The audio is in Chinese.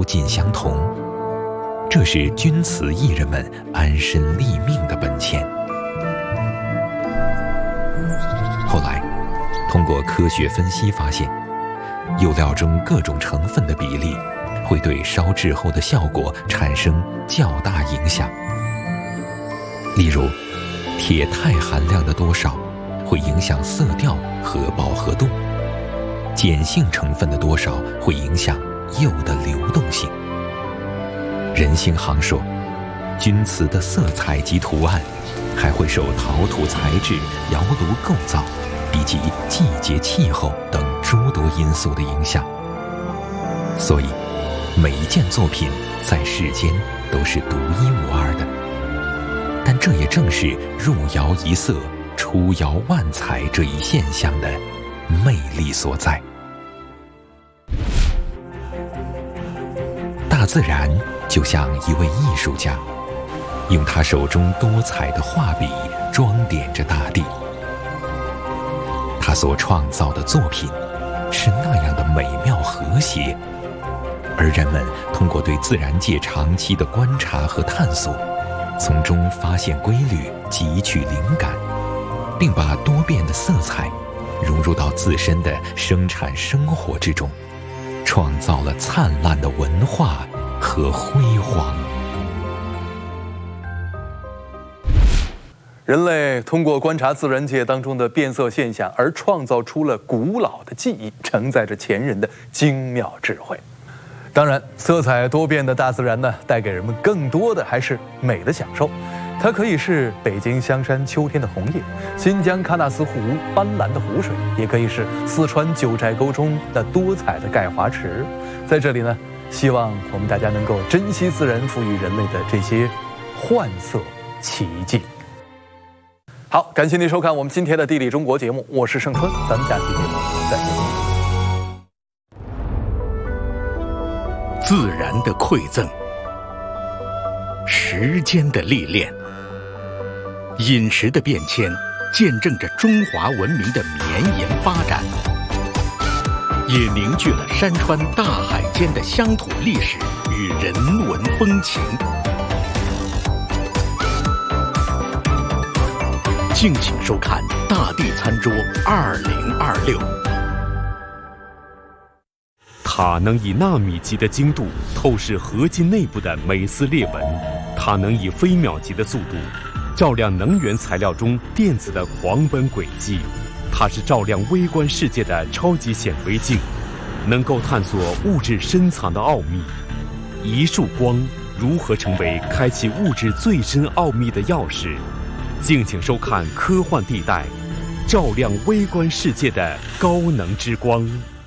尽相同。这是钧瓷艺人们安身立命的本钱。后来，通过科学分析发现，釉料中各种成分的比例会对烧制后的效果产生较大影响。例如，铁钛含量的多少会影响色调和饱和度，碱性成分的多少会影响釉的流动性。任兴航说，钧瓷的色彩及图案还会受陶土材质、窑炉构造以及季节气候等诸多因素的影响。所以，每一件作品在世间都是独一无二的。但这也正是入窑一色，出窑万彩这一现象的魅力所在。大自然就像一位艺术家，用他手中多彩的画笔装点着大地。他所创造的作品是那样的美妙和谐，而人们通过对自然界长期的观察和探索，从中发现规律，汲取灵感，并把多变的色彩融入到自身的生产生活之中，创造了灿烂的文化和辉煌。 人类通过观察自然界当中的变色现象，而创造出了古老的技艺，承载着前人的精妙智慧。当然，色彩多变的大自然呢，带给人们更多的还是美的享受。它可以是北京香山秋天的红叶，新疆喀纳斯湖斑斓的湖水，也可以是四川九寨沟中的多彩的钙华池。在这里呢，希望我们大家能够珍惜自然赋予人类的这些幻色奇迹。好，感谢您收看我们今天的《地理中国》节目，我是盛春，咱们下期节目再见。 自然的馈赠，时间的历练，饮食的变迁，见证着中华文明的绵延发展，也凝聚了山川大海间的乡土历史与人文风情。敬请收看《大地餐桌2026》。 它能以纳米级的精度透视合金内部的每丝裂纹，它能以飞秒级的速度照亮能源材料中电子的狂奔轨迹。它是照亮微观世界的超级显微镜，能够探索物质深藏的奥秘。一束光如何成为开启物质最深奥秘的钥匙？敬请收看《科幻地带》，照亮微观世界的高能之光。